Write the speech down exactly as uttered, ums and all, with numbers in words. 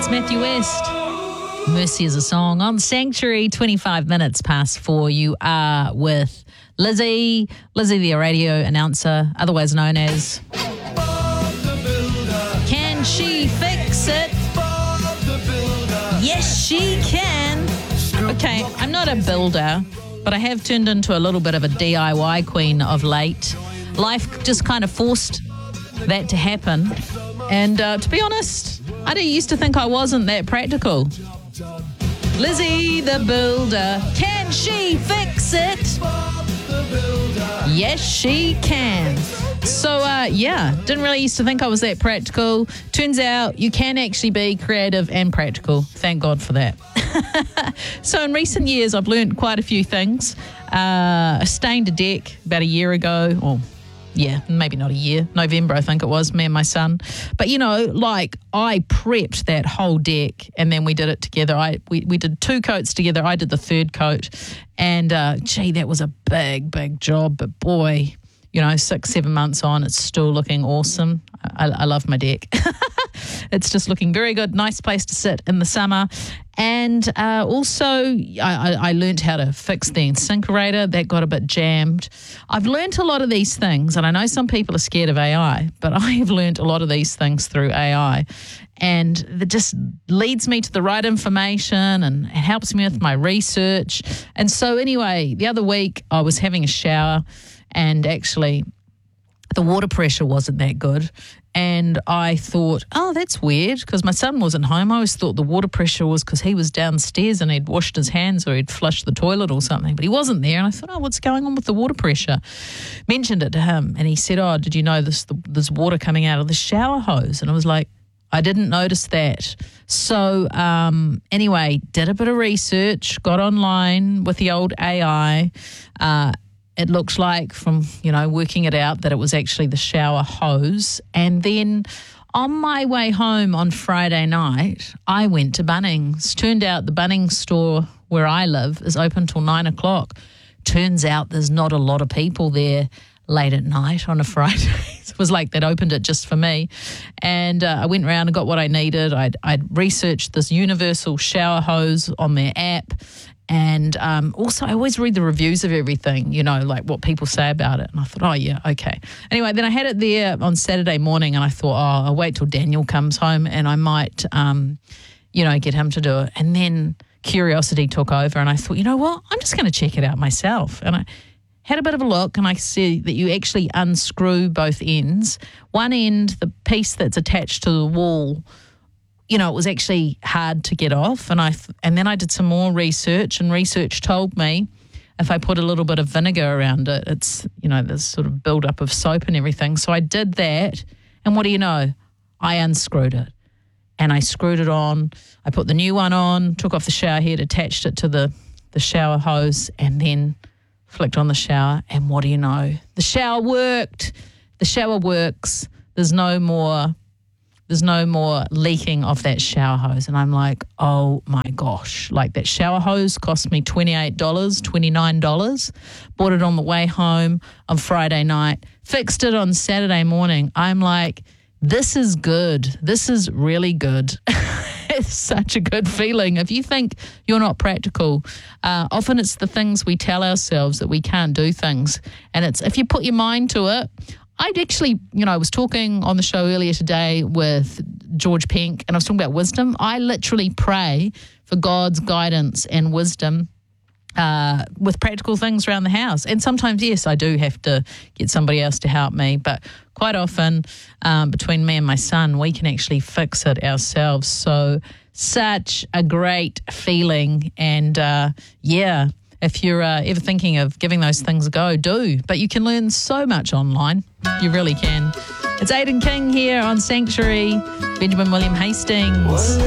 It's Matthew West. Mercy is a song on Sanctuary, twenty-five minutes past four. You are with Lizzie, Lizzie the radio announcer, otherwise known as Can She Fix It? Yes, she can. Okay, I'm not a builder, but I have turned into a little bit of a D I Y queen of late. Life just kind of forced that to happen. And uh, to be honest, I used to think I wasn't that practical. Lizzie the builder, can she fix it? Yes, she can. So, uh, yeah, didn't really used to think I was that practical. Turns out you can actually be creative and practical. Thank God for that. So in recent years, I've learned quite a few things. Uh, I stained a deck about a year ago, or yeah, maybe not a year, November I think it was, me and my son. But, you know, like I prepped that whole deck and then we did it together. I We, we did two coats together. I did the third coat. And, uh, gee, that was a big, big job. But, boy, you know, six, seven months on, it's still looking awesome. I, I love my deck. It's just looking very good. Nice place to sit in the summer. And uh, also, I, I, I learned how to fix the InSinkErator. That got a bit jammed. I've learned a lot of these things, and I know some people are scared of A I, but I have learned a lot of these things through A I. And it just leads me to the right information and it helps me with my research. And so anyway, the other week I was having a shower and actually the water pressure wasn't that good. And I thought, oh, that's weird, because my son wasn't home. I always thought the water pressure was because he was downstairs and he'd washed his hands or he'd flushed the toilet or something, but he wasn't there. And I thought, oh, what's going on with the water pressure? Mentioned it to him and he said, oh, did you know this, the, there's water coming out of the shower hose? And I was like, I didn't notice that. So um, anyway, did a bit of research, got online with the old A I. Uh, It looked like from, you know, working it out that it was actually the shower hose. And then on my way home on Friday night, I went to Bunnings. Turned out the Bunnings store where I live is open till nine o'clock. Turns out there's not a lot of people there late at night on a Friday. It was like they'd opened it just for me. And uh, I went around and got what I needed. I'd, I'd researched this universal shower hose on their app. And um, also, I always read the reviews of everything, you know, like what people say about it. And I thought, oh, yeah, okay. Anyway, then I had it there on Saturday morning and I thought, oh, I'll wait till Daniel comes home and I might, um, you know, get him to do it. And then curiosity took over and I thought, you know what, I'm just going to check it out myself. And I had a bit of a look and I see that you actually unscrew both ends. One end, the piece that's attached to the wall, you know, it was actually hard to get off. And I th- and then I did some more research, and research told me if I put a little bit of vinegar around it, it's, you know, there's sort of build-up of soap and everything. So I did that, and what do you know? I unscrewed it. And I screwed it on. I put the new one on, took off the shower head, attached it to the, the shower hose, and then flicked on the shower. And what do you know? The shower worked. The shower works. There's no more... There's no more leaking of that shower hose. And I'm like, oh, my gosh. Like that shower hose cost me twenty-eight dollars, twenty-nine dollars. Bought it on the way home on Friday night. Fixed it on Saturday morning. I'm like, this is good. This is really good. It's such a good feeling. If you think you're not practical, uh, often it's the things we tell ourselves that we can't do things. And it's if you put your mind to it. I'd actually, you know, I was talking on the show earlier today with George Pink and I was talking about wisdom. I literally pray for God's guidance and wisdom uh, with practical things around the house. And sometimes, yes, I do have to get somebody else to help me. But quite often um, between me and my son, we can actually fix it ourselves. So such a great feeling. And uh, yeah, if you're uh, ever thinking of giving those things a go, do. But you can learn so much online. You really can. It's Aidan King here on Sanctuary. Benjamin William Hastings.